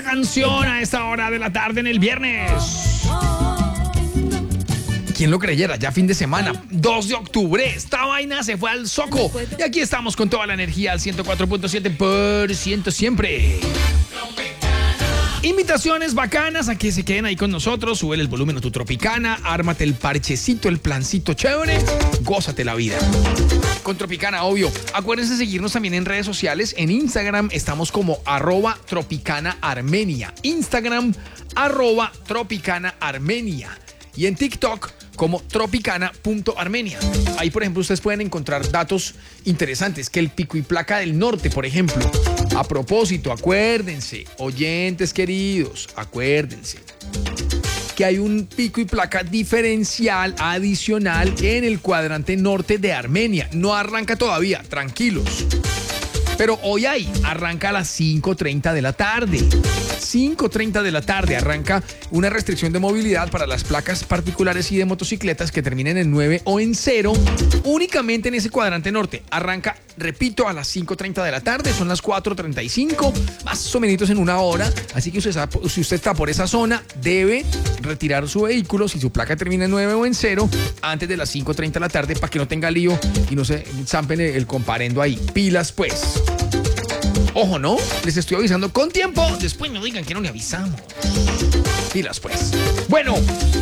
canción a esta hora de la tarde en el viernes. ¿Quién lo creyera? Ya fin de semana, 2 de octubre, esta vaina se fue al zoco. Y aquí estamos con toda la energía al 104.7% siempre. Invitaciones bacanas a que se queden ahí con nosotros. Sube el volumen a tu Tropicana, ármate el parchecito, el plancito chévere, gózate la vida. Con Tropicana, obvio. Acuérdense de seguirnos también en redes sociales. En Instagram estamos como @TropicanaArmenia. Instagram @TropicanaArmenia. Y en TikTok como tropicana.armenia. Ahí, por ejemplo, ustedes pueden encontrar datos interesantes, que el pico y placa del norte, por ejemplo. A propósito, acuérdense, oyentes queridos, acuérdense que hay un pico y placa diferencial adicional en el cuadrante norte de Armenia. No arranca todavía, tranquilos. Pero hoy arranca a las 5:30 de la tarde. 5:30 de la tarde arranca una restricción de movilidad para las placas particulares y de motocicletas que terminen en 9 o en 0, únicamente en ese cuadrante norte. Arranca, repito, a las 5:30 de la tarde, son las 4:35, más o menos en una hora. Así que si usted está por esa zona, debe retirar su vehículo si su placa termina en 9 o en 0 antes de las 5:30 de la tarde para que no tenga lío y no se zampen el comparendo ahí. Pilas, pues. Ojo, ¿no? Les estoy avisando con tiempo. Después no digan que no le avisamos. Pilas, pues. Bueno,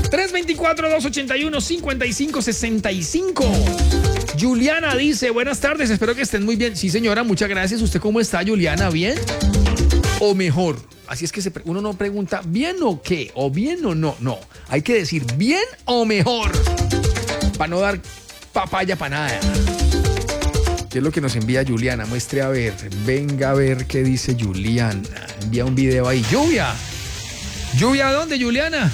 324-281-5565. Juliana dice, buenas tardes, espero que estén muy bien. Sí, señora, muchas gracias. ¿Usted cómo está, Juliana? ¿Bien? ¿O mejor? Así es que uno no pregunta bien o qué, o bien o no. No, hay que decir bien o mejor. Para no dar papaya para nada. ¿Qué es lo que nos envía Juliana? Muestre a ver. Venga a ver qué dice Juliana. Envía un video ahí. ¡Lluvia! ¿Lluvia a dónde, Juliana?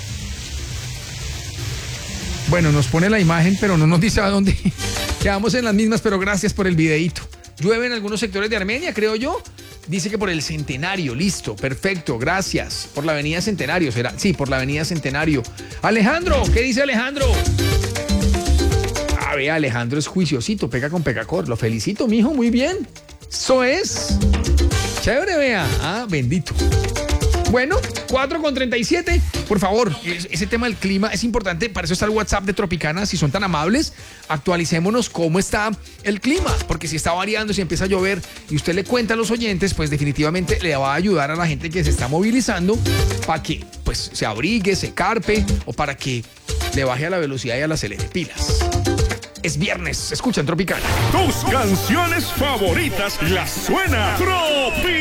Bueno, nos pone la imagen, pero no nos dice a dónde. Quedamos en las mismas, pero gracias por el videíto. Llueve en algunos sectores de Armenia, creo yo. Dice que por el Centenario. Listo, perfecto, gracias. Por la avenida Centenario, ¿será? Sí, por la avenida Centenario. Alejandro, ¿qué dice Alejandro? A ver, Alejandro es juiciosito, pega con pegacor. Lo felicito, mijo, muy bien. Eso es. Chévere, vea. Ah, bendito. Bueno, 4:37. Por favor, ese tema del clima es importante. Para eso está el WhatsApp de Tropicana. Si son tan amables, actualicémonos cómo está el clima. Porque si está variando, si empieza a llover y usted le cuenta a los oyentes, pues definitivamente le va a ayudar a la gente que se está movilizando para que pues se abrigue, se carpe o para que le baje a la velocidad y a la acelere. Pilas. Es viernes, escuchan Tropicana. Tus canciones favoritas las suena Tropicana.